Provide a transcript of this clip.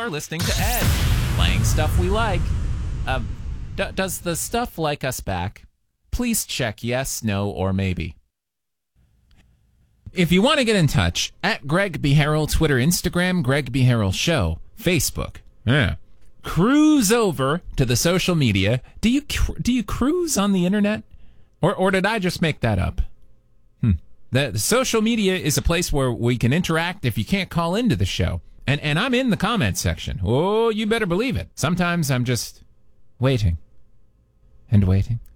are listening to Ed, playing stuff we like. Does the stuff like us back? Please check yes, no, or maybe. If you want to get in touch, at Greg B. Harrell, Twitter, Instagram, Greg B. Harrell Show, Facebook. Yeah. Cruise over to the social media. Do you cruise on the internet? Or did I just make that up? The social media is a place where we can interact if you can't call into the show. And I'm in the comments section. Oh, you better believe it. Sometimes I'm just waiting and waiting